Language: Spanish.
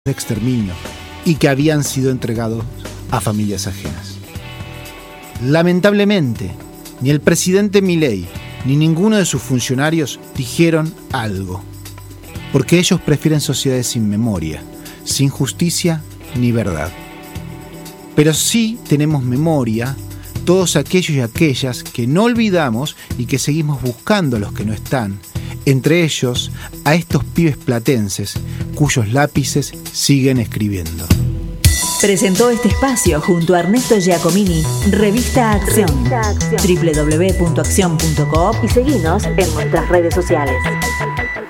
de exterminio y que habían sido entregados a familias ajenas. Lamentablemente, ni el presidente Milei ni ninguno de sus funcionarios dijeron algo, porque ellos prefieren sociedades sin memoria, sin justicia ni verdad. Pero sí tenemos memoria todos aquellos y aquellas que no olvidamos y que seguimos buscando a los que no están, entre ellos a estos pibes platenses cuyos lápices siguen escribiendo. Presentó este espacio junto a Ernesto Giacomini, Revista Acción, www.accion.coop y seguinos en nuestras redes sociales.